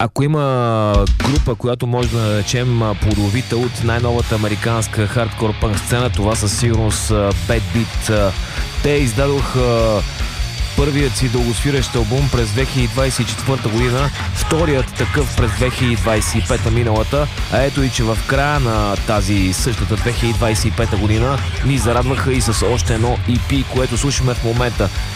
Ако има група, която може да наречем плодовита от най-новата американска хардкор пънк сцена, това със сигурност Bad Beat. Те издадоха първият си дългосвирещ албум през 2024 година, вторият такъв през 2025 миналата, а ето и че в края на тази същата 2025 година ни зарадваха и с още едно EP, което слушаме в момента.